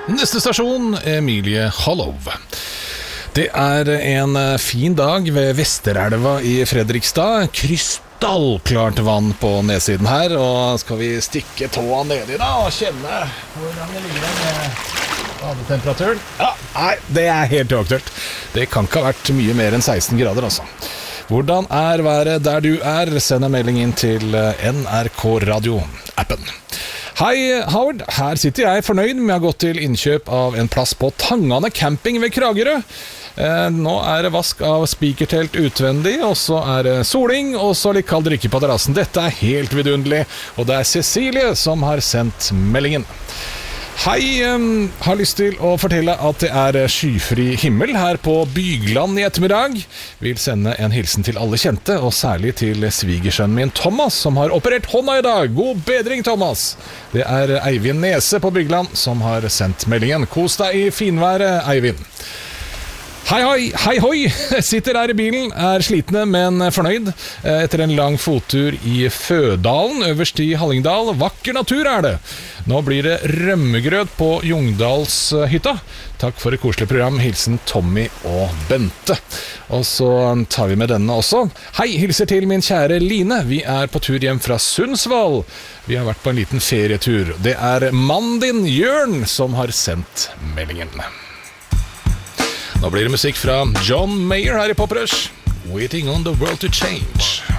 Neste stasjon, Emilie Hollow. Det en fin dag ved Vesterelva i Fredrikstad. Krystallklart vann på nedsiden her. Og skal vi stikke tåa nedi da og kjenne hvordan det ligger med badetemperaturen? Ja, nei, det helt uaktuelt. Det kan ikke ha vært mye mer enn 16 grader altså. Hvordan været der du Send en melding inn til NRK Radio-appen. Hei Howard, her sitter jeg fornøyd med å ha gått til innkjøp av en plass på Tangane camping ved Kragerø. Nå det vask av spikertelt utvendig, og så det soling, og så litt kald drikke på terrassen. Dette helt vidunderlig, og det Cecilie som har sendt meldingen. Hei, har lyst til å fortelle at det skyfri himmel her på Bygland i ettermiddag. Vil sende en hilsen til alle kjente, og særlig til svigersønnen min Thomas, som har operert hånda i dag. God bedring, Thomas! Det Eivind Nese på Bygland som har sendt meldingen. Kos deg i finværet, Eivind. Hei hoi, sitter her i bilen, slitne, men fornøyd etter en lang fottur i Fødalen, øverst i Hallingdal. Vakker natur det. Nå blir det rømmegrøt på Jungdalshytta. Takk for et koselig program, hilsen Tommy og Bente. Og så tar vi med denne også. Hei, hilser til min kjære Line. Vi på tur hjem fra Sundsvall. Vi har vært på en liten ferietur. Det mannen din, Jørn, som har sendt meldingen. Nå blir det musikk fra John Mayer her i Pop Rush. Waiting on the world to change.